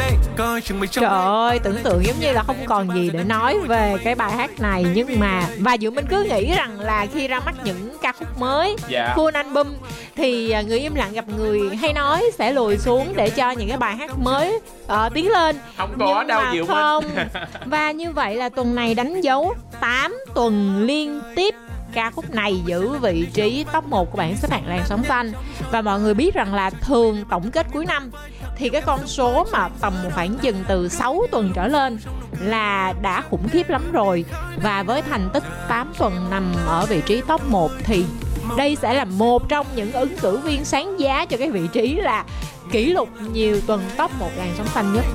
Trời ơi, tưởng tượng giống như là không còn gì để nói về cái bài hát này. Nhưng mà và Diệu Minh cứ nghĩ rằng là khi ra mắt những ca khúc mới, full album, thì Người Im Lặng Gặp Người Hay Nói sẽ lùi xuống để cho những cái bài hát mới tiến lên. Không có đâu Diệu Minh. Và như vậy là tuần này đánh dấu 8 tuần liên tiếp ca khúc này giữ vị trí top 1 của bảng xếp hạng làn sóng xanh. Và mọi người biết rằng là thường tổng kết cuối năm thì cái con số mà tầm khoảng chừng từ 6 tuần trở lên là đã khủng khiếp lắm rồi. Và với thành tích 8 tuần nằm ở vị trí top 1 thì đây sẽ là một trong những ứng cử viên sáng giá cho cái vị trí là kỷ lục nhiều tuần top 1 làn sóng xanh nhất.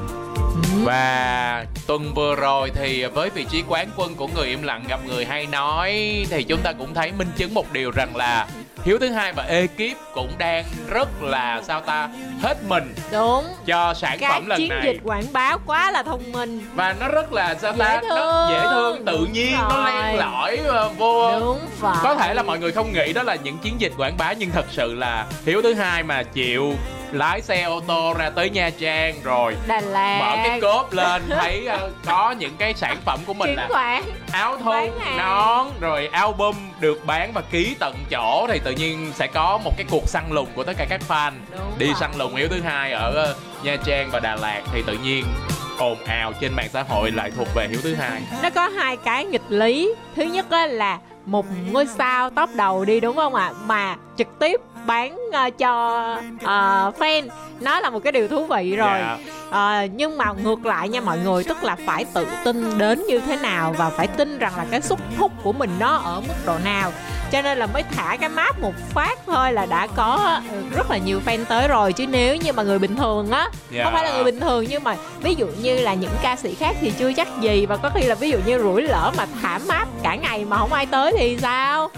Và tuần vừa rồi thì với vị trí quán quân của Người Im Lặng Gặp Người Hay Nói thì chúng ta cũng thấy minh chứng một điều rằng là Hiếu thứ Hai và ekip cũng đang rất là hết mình đúng cho sản phẩm lần này. Chiến dịch quảng bá quá là thông minh và nó rất là nó dễ thương, tự nhiên, nó len lỏi vô. Đúng vậy. Có thể là mọi người không nghĩ đó là những chiến dịch quảng bá, nhưng thật sự là Hiếu thứ Hai mà chịu lái xe ô tô ra tới Nha Trang rồi Đà Lạt, mở cái cốp lên thấy có những cái sản phẩm của mình là áo thun, nón rồi album được bán và ký tận chỗ, thì tự nhiên sẽ có một cái cuộc săn lùng của tất cả các fan đi săn lùng Hiếu thứ Hai ở Nha Trang và Đà Lạt, thì tự nhiên ồn ào trên mạng xã hội lại thuộc về Hiếu thứ Hai. Nó có hai cái nghịch lý. Thứ nhất là một ngôi sao top đầu đi, đúng không ạ, mà trực tiếp bán cho fan, nó là một cái điều thú vị rồi. Nhưng mà ngược lại nha mọi người, tức là phải tự tin đến như thế nào và phải tin rằng là cái sức hút của mình nó ở mức độ nào, cho nên là mới thả cái map một phát thôi là đã có rất là nhiều fan tới rồi. Chứ nếu như mà người bình thường á, không phải là người bình thường nhưng mà ví dụ như là những ca sĩ khác thì chưa chắc gì, và có khi là ví dụ như rủi lỡ mà thả map cả ngày mà không ai tới thì sao?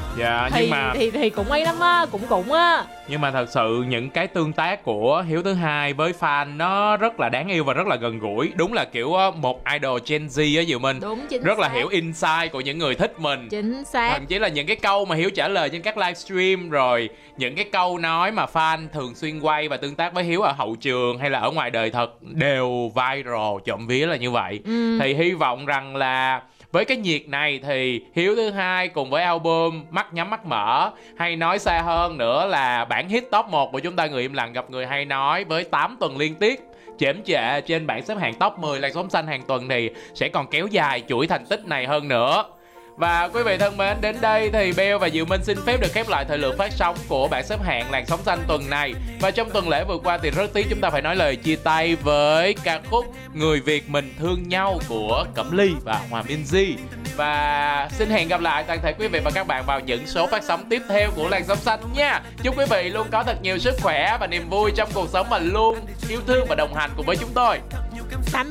Thì cũng ấy lắm á, cũng á. Nhưng mà thật sự những cái tương tác của Hiếu thứ Hai với fan nó rất là đáng yêu và rất là gần gũi. Đúng là kiểu một idol Gen Z á Diệu Minh. Đúng, rất là hiểu insight của những người thích mình. Chính xác. Thậm chí là những cái câu mà Hiếu trả lời trên các livestream, rồi những cái câu nói mà fan thường xuyên quay và tương tác với Hiếu ở hậu trường hay là ở ngoài đời thật đều viral, trộm vía là như vậy. Thì hy vọng rằng là với cái nhiệt này thì Hiếu thứ Hai cùng với album Mắt Nhắm Mắt Mở, hay nói xa hơn nữa là bản hit top 1 của chúng ta Người Im Lặng Gặp Người Hay Nói với 8 tuần liên tiếp chễm chệ trên bảng xếp hạng top 10 làn sóng xanh hàng tuần thì sẽ còn kéo dài chuỗi thành tích này hơn nữa. Và quý vị thân mến, đến đây thì Bell và Diệu Minh xin phép được khép lại thời lượng phát sóng của bảng xếp hạng làn sóng xanh tuần này. Và trong tuần lễ vừa qua thì rất tiếc chúng ta phải nói lời chia tay với ca khúc Người Việt Mình Thương Nhau của Cẩm Ly và Hòa Minzy. Và xin hẹn gặp lại toàn thể quý vị và các bạn vào những số phát sóng tiếp theo của làn sóng xanh nha. Chúc quý vị luôn có thật nhiều sức khỏe và niềm vui trong cuộc sống, mà luôn yêu thương và đồng hành cùng với chúng tôi.